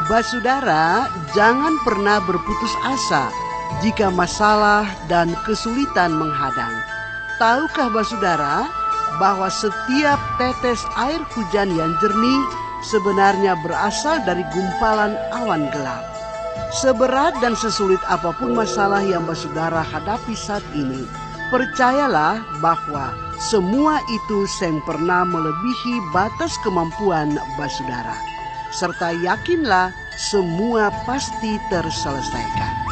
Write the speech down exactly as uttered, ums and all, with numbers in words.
Basudara, jangan pernah berputus asa jika masalah dan kesulitan menghadang. Tahukah basudara bahwa setiap tetes air hujan yang jernih sebenarnya berasal dari gumpalan awan gelap? Seberat dan sesulit apapun masalah yang basudara hadapi saat ini, percayalah bahwa semua itu sempurna melebihi batas kemampuan basudara. Serta yakinlah semua pasti terselesaikan.